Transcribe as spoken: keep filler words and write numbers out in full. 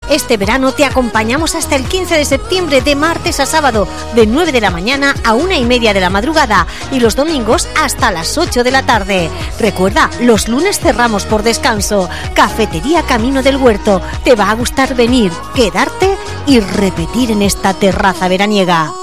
Este verano te acompañamos hasta el quince de septiembre, de martes a sábado, de nueve de la mañana a una y media de la madrugada, y los domingos hasta las ocho de la tarde. Recuerda, los lunes cerramos por descanso. Cafetería Camino del Huerto. Te va a gustar venir, quedarte y repetir en esta terraza veraniega.